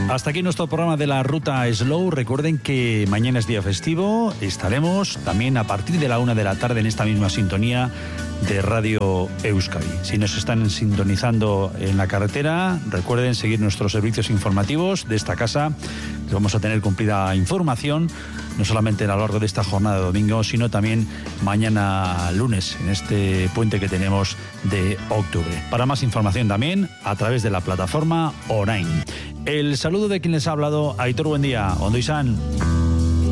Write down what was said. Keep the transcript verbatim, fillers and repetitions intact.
Hasta aquí nuestro programa de la Ruta Slow. Recuerden que mañana es día festivo. Estaremos también a partir de la una de la tarde en esta misma sintonía de Radio Euskadi. Si nos están sintonizando en la carretera, recuerden seguir nuestros servicios informativos de esta casa, que vamos a tener cumplida información, no solamente a lo largo de esta jornada de domingo, sino también mañana lunes, en este puente que tenemos de octubre. Para más información también, a través de la plataforma Orain. El saludo de quien les ha hablado, Aitor Buendía, Ondo Izan.